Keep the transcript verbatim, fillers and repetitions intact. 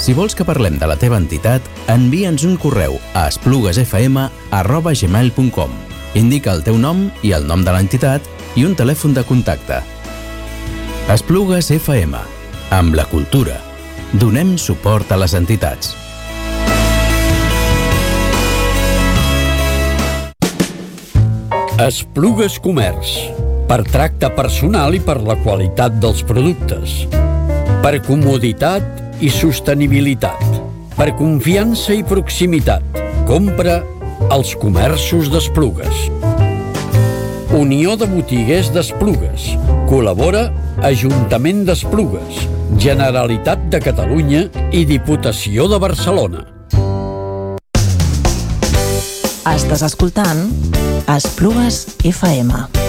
Si vols que parlem de la teva entitat, envia'ns un correu a espluguesfm arroba gmail punt com. Indica el teu nom i el nom de l'entitat i un telèfon de contacte. Esplugues F M. Amb la cultura. Donem suport a les entitats. Esplugues Comerç. Per tracte personal i per la qualitat dels productes. Per comoditat i sostenibilitat. Per confiança i proximitat. Compra als comerços d'Esplugues. Unió de Botiguers d'Esplugues. Col·labora Ajuntament d'Esplugues, Generalitat de Catalunya i Diputació de Barcelona. Estàs escoltant Esplugues F M.